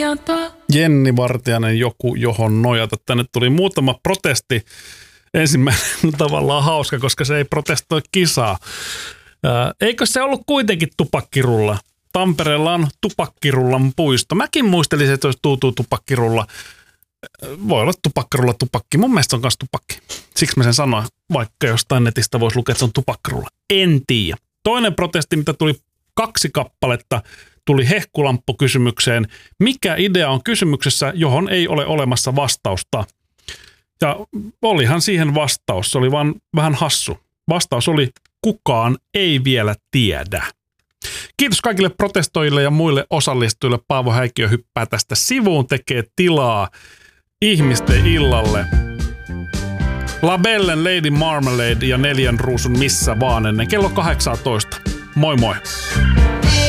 Jenni Vartiainen, joku johon nojata. Tänne tuli muutama protesti. Ensimmäinen tavallaan hauska, koska se ei protestoi kisaa. Eikö se ollut kuitenkin tupakkirulla? Tampereella on tupakkirullan puisto. Mäkin muistelin, että olisi tupakkirulla. Voi olla tupakkirulla tupakki. Mun mielestä se on myös tupakki. Siksi mä sen sanoin, vaikka jostain netistä voisi lukea, että se on tupakkirulla. En tiedä. Toinen protesti, mitä tuli 2 kappaletta, tuli hehkulamppu-kysymykseen. Mikä idea on kysymyksessä, johon ei ole olemassa vastausta? Ja olihan siihen vastaus. Se oli vaan vähän hassu. Vastaus oli, kukaan ei vielä tiedä. Kiitos kaikille protestoijille ja muille osallistujille. Paavo Häikkiö hyppää tästä sivuun, tekee tilaa ihmisten illalle. Labellen Lady Marmalade ja 4 ruusun missä vaan ennen kello 18. Moi moi!